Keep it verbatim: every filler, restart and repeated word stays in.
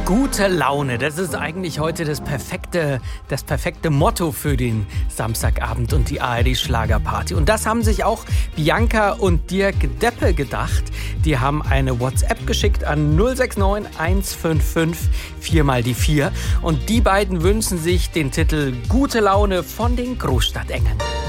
Gute Laune, das ist eigentlich heute das perfekte, das perfekte Motto für den Samstagabend und die A R D-Schlagerparty. Und das haben sich auch Bianca und Dirk Deppe gedacht. Die haben eine WhatsApp geschickt an null sechs neun eins fünf fünf vier mal die vier. Und die beiden wünschen sich den Titel Gute Laune von den Großstadtengeln.